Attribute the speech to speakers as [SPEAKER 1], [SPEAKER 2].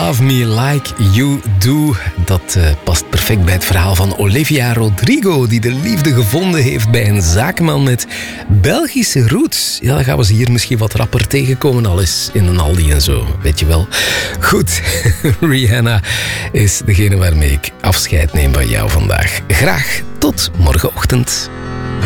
[SPEAKER 1] Love Me Like You Do. Dat past perfect bij het verhaal van Olivia Rodrigo, die de liefde gevonden heeft bij een zakenman met Belgische roots. Ja, dan gaan we ze hier misschien wat rapper tegenkomen, al eens in een Aldi en zo, weet je wel. Goed, Rihanna is degene waarmee ik afscheid neem van jou vandaag. Graag tot morgenochtend.